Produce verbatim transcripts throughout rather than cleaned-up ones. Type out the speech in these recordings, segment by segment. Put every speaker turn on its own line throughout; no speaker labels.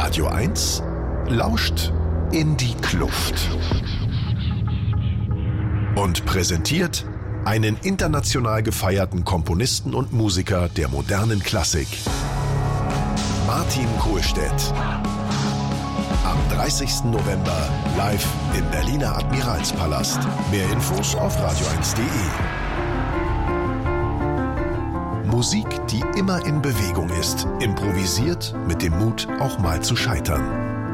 Radio eins lauscht in die Kluft und präsentiert einen international gefeierten Komponisten und Musiker der modernen Klassik, Martin Kohlstedt. Am dreißigsten November live im Berliner Admiralspalast. Mehr Infos auf radio eins punkt de. Musik, die immer in Bewegung ist, improvisiert mit dem Mut, auch mal zu scheitern.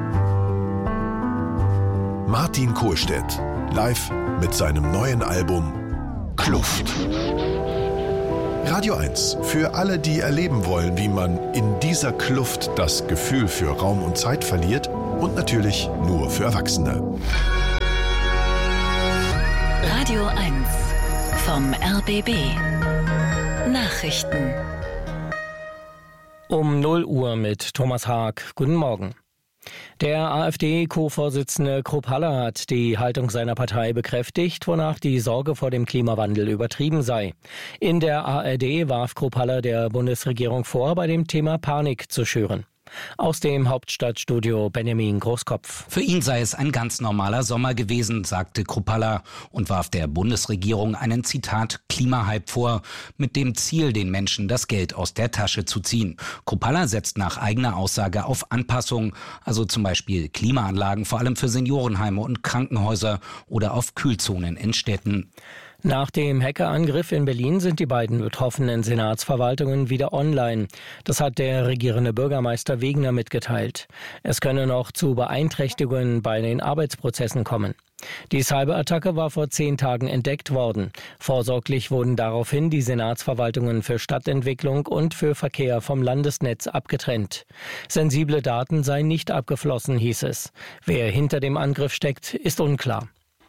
Martin Kohlstedt, live mit seinem neuen Album Kluft. Radio eins, für alle, die erleben wollen, wie man in dieser Kluft das Gefühl für Raum und Zeit verliert, und natürlich nur für Erwachsene.
Radio eins vom R B B. Nachrichten.
Um null Uhr mit Thomas Haag. Guten Morgen. Der AfD-Co-Vorsitzende Krupp Haller hat die Haltung seiner Partei bekräftigt, wonach die Sorge vor dem Klimawandel übertrieben sei. In der A R D warf Krupp Haller der Bundesregierung vor, bei dem Thema Panik zu schüren. Aus dem Hauptstadtstudio Benjamin Großkopf.
Für ihn sei es ein ganz normaler Sommer gewesen, sagte Krupp Haller und warf der Bundesregierung einen, Zitat, Klimahype vor, mit dem Ziel, den Menschen das Geld aus der Tasche zu ziehen. Krupp Haller setzt nach eigener Aussage auf Anpassung, also zum Beispiel Klimaanlagen, vor allem für Seniorenheime und Krankenhäuser oder auf Kühlzonen in Städten.
Nach dem Hackerangriff in Berlin sind die beiden betroffenen Senatsverwaltungen wieder online. Das hat der regierende Bürgermeister Wegener mitgeteilt. Es könne noch zu Beeinträchtigungen bei den Arbeitsprozessen kommen. Die Cyberattacke war vor zehn Tagen entdeckt worden. Vorsorglich wurden daraufhin die Senatsverwaltungen für Stadtentwicklung und für Verkehr vom Landesnetz abgetrennt. Sensible Daten seien nicht abgeflossen, hieß es. Wer hinter dem Angriff steckt, ist unklar.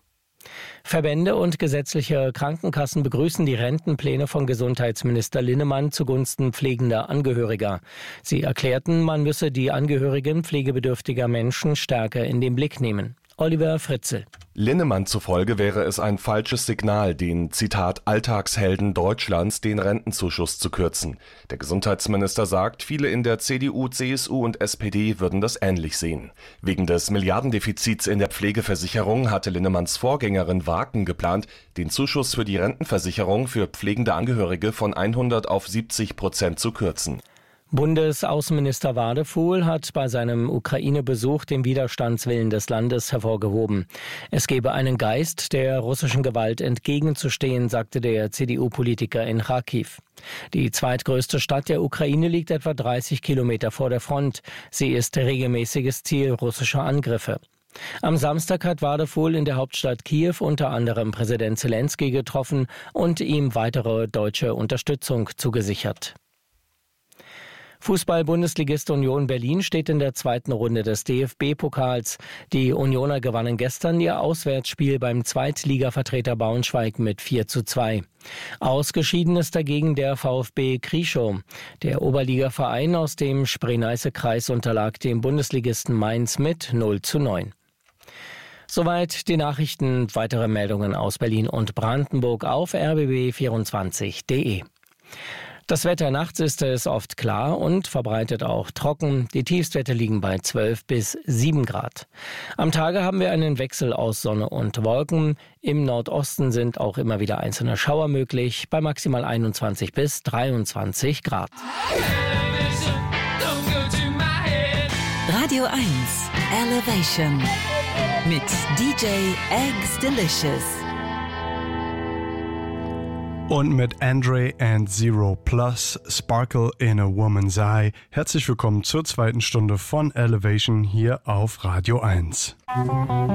Verbände und gesetzliche Krankenkassen begrüßen die Rentenpläne von Gesundheitsminister Linnemann zugunsten pflegender Angehöriger. Sie erklärten, man müsse die Angehörigen pflegebedürftiger Menschen stärker in den Blick nehmen. Oliver Fritzel.
Linnemann zufolge wäre es ein falsches Signal, den, Zitat, Alltagshelden Deutschlands den Rentenzuschuss zu kürzen. Der Gesundheitsminister sagt, viele in der C D U, C S U und S P D würden das ähnlich sehen. Wegen des Milliardendefizits in der Pflegeversicherung hatte Linnemanns Vorgängerin Waken geplant, den Zuschuss für die Rentenversicherung für pflegende Angehörige von hundert auf siebzig Prozent zu kürzen.
Bundesaußenminister Wadefuhl hat bei seinem Ukraine-Besuch den Widerstandswillen des Landes hervorgehoben. Es gebe einen Geist, der russischen Gewalt entgegenzustehen, sagte der C D U-Politiker in Kharkiv. Die zweitgrößte Stadt der Ukraine liegt etwa dreißig Kilometer vor der Front. Sie ist regelmäßiges Ziel russischer Angriffe. Am Samstag hat Wadefuhl in der Hauptstadt Kiew unter anderem Präsident Zelensky getroffen und ihm weitere deutsche Unterstützung zugesichert. Fußball-Bundesligist Union Berlin steht in der zweiten Runde des D F B-Pokals. Die Unioner gewannen gestern ihr Auswärtsspiel beim Zweitligavertreter Braunschweig mit vier zu zwei. Ausgeschieden ist dagegen der VfB Krieschow. Der Oberligaverein aus dem Spree-Neiße-Kreis unterlag dem Bundesligisten Mainz mit null zu neun. Soweit die Nachrichten. Weitere Meldungen aus Berlin und Brandenburg auf r b b vierundzwanzig punkt de. Das Wetter nachts ist es oft klar und verbreitet auch trocken. Die Tiefstwerte liegen bei zwölf bis sieben Grad. Am Tage haben wir einen Wechsel aus Sonne und Wolken. Im Nordosten sind auch immer wieder einzelne Schauer möglich, bei maximal einundzwanzig bis dreiundzwanzig Grad.
Radio eins Elevation mit D J Eggs Delicious.
Und mit Andre and Zero Plus, Sparkle in a Woman's Eye. Herzlich willkommen zur zweiten Stunde von Elevation hier auf Radio eins.